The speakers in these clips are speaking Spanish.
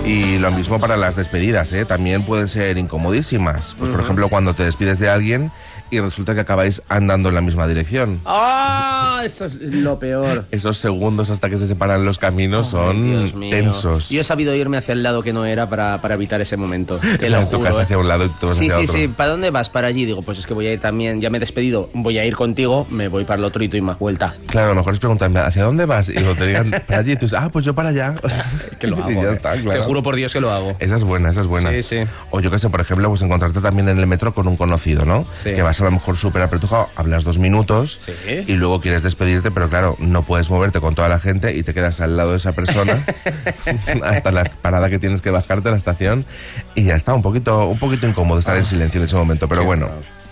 Y lo mismo para las despedidas, ¿eh? También pueden ser incomodísimas. Pues, por ejemplo, cuando te despides de alguien y resulta que acabáis andando en la misma dirección. ¡Ah! Eso es lo peor. Esos segundos hasta que se separan los caminos son tensos. Yo he sabido irme hacia el lado que no era para evitar ese momento. Te lo juro, tocas hacia un lado y tú vas hacia otro. Sí. ¿Para dónde vas? Para allí. Digo, pues es que voy a ir también. Ya me he despedido. Voy a ir contigo. Me voy para el otro y doy más vuelta. Claro, a lo mejor es preguntarme, ¿hacia dónde vas? Y cuando te digan para allí, tú dices, pues yo para allá. O sea, que lo hago. Y ya está, claro. Te juro por Dios que lo hago. Esa es buena. Sí. O yo qué sé, por ejemplo, pues encontrarte también en el metro con un conocido, ¿no? Sí. Que vas a lo mejor súper apretujado, hablas 2 minutos y luego quieres despedirte, pero claro, no puedes moverte con toda la gente y te quedas al lado de esa persona hasta la parada que tienes que bajarte a la estación y ya está, un poquito incómodo estar en silencio en ese momento, pero bueno.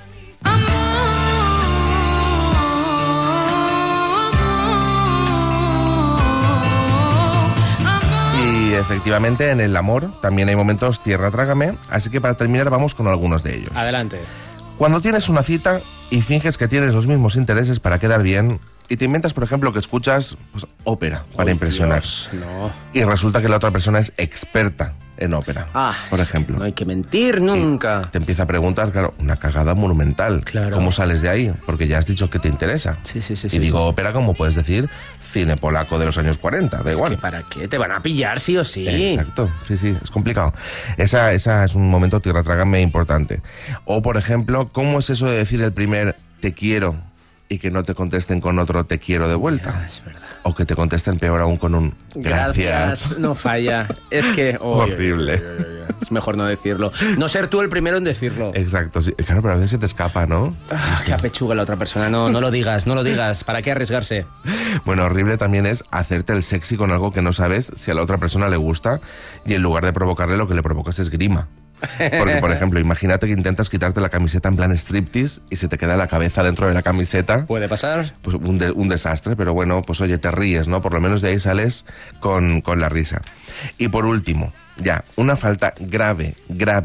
Y efectivamente en el amor también hay momentos tierra trágame, así que para terminar vamos con algunos de ellos. Adelante. Cuando tienes una cita y finges que tienes los mismos intereses para quedar bien y te inventas, por ejemplo, que escuchas ópera para impresionar. Dios, no. Y resulta que la otra persona es experta en ópera, por ejemplo. No hay que mentir nunca. Y te empieza a preguntar, claro, una cagada monumental. Claro. ¿Cómo sales de ahí? Porque ya has dicho que te interesa. Sí. Y digo ópera, como puedes decir, cine polaco de los años 40, da igual. Es que ¿para qué? Te van a pillar sí o sí. Exacto, sí, es complicado. Esa es un momento tierra trágame importante. O, por ejemplo, ¿cómo es eso de decir el primer te quiero y que no te contesten con otro te quiero de vuelta? Ya, es verdad. O que te contesten peor aún con un gracias. No falla. Es que... Horrible. Es mejor no decirlo. No ser tú el primero en decirlo. Exacto, sí. Claro, pero a veces se te escapa, ¿no? Que apechuga la otra persona. No lo digas. ¿Para qué arriesgarse? Bueno, horrible también es hacerte el sexy con algo que no sabes si a la otra persona le gusta y en lugar de provocarle lo que le provocas es grima. Porque, por ejemplo, imagínate que intentas quitarte la camiseta en plan striptease y se te queda la cabeza dentro de la camiseta. ¿Puede pasar? Pues un desastre, pero bueno, pues oye, te ríes, ¿no? Por lo menos de ahí sales con la risa. Y por último, ya, una falta grave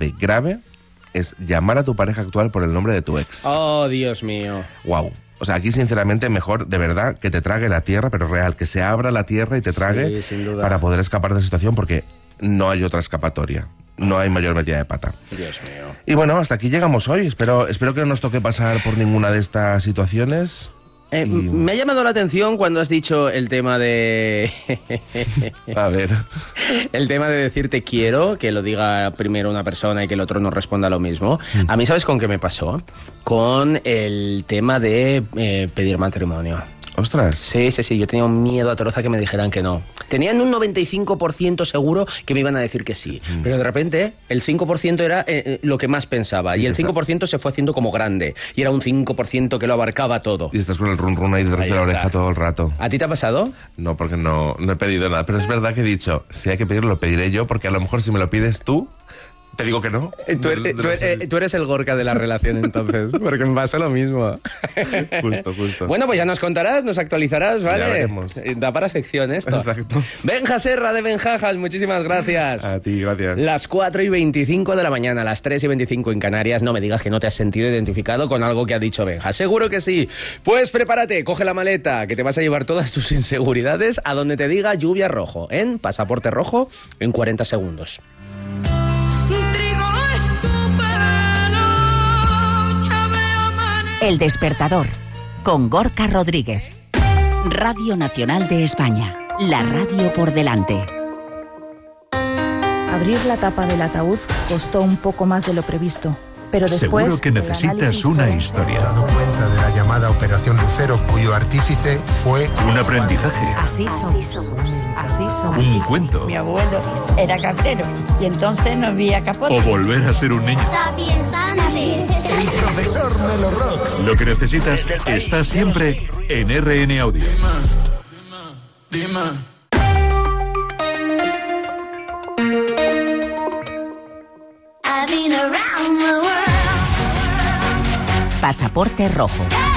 es llamar a tu pareja actual por el nombre de tu ex. Oh, Dios mío. Wow. O sea, aquí sinceramente mejor, de verdad, que te trague la tierra, pero real, que se abra la tierra y te trague sin duda. Para poder escapar de la situación porque no hay otra escapatoria. No hay mayor metida de pata. Dios mío. Y bueno, hasta aquí llegamos hoy. Espero que no nos toque pasar por ninguna de estas situaciones. Me ha llamado la atención cuando has dicho el tema de... A ver. El tema de decir te quiero, que lo diga primero una persona y que el otro no responda lo mismo. A mí, ¿sabes con qué me pasó? Con el tema de pedir matrimonio. Ostras. Sí, yo tenía un miedo atroz a que me dijeran que no. Tenían un 95% seguro que me iban a decir que sí. Pero de repente el 5% era lo que más pensaba. Sí, y el 5% se fue haciendo como grande. Y era un 5% que lo abarcaba todo. Y estás con el run ahí detrás de la oreja todo el rato. ¿A ti te ha pasado? No, porque no he pedido nada. Pero es verdad que he dicho, si hay que pedirlo, lo pediré yo, porque a lo mejor si me lo pides tú... Te digo que no. Tú eres el Gorka de la relación, entonces, porque me pasa lo mismo. Justo. Bueno, pues ya nos contarás, nos actualizarás, ¿vale? Ya veremos. Da para sección esto. Exacto. Benja Serra de Benjajas, muchísimas gracias. A ti, gracias. Las 4:25 de la mañana, las 3:25 en Canarias. No me digas que no te has sentido identificado con algo que ha dicho Benja. Seguro que sí. Pues prepárate, coge la maleta, que te vas a llevar todas tus inseguridades a donde te diga lluvia rojo, en Pasaporte Rojo, en 40 segundos. El Despertador, con Gorka Rodríguez. Radio Nacional de España, la radio por delante. Abrir la tapa del ataúd costó un poco más de lo previsto, pero después... Seguro que necesitas una historia. He dado cuenta de la llamada Operación Lucero, cuyo artífice fue... Un aprendizaje. Así somos. Un cuento. Mi abuelo era cabrero y entonces no había capote. O volver a ser un niño. El profesor Melo Rock. Lo que necesitas está siempre en RN Audio. Dime. Pasaporte Rojo.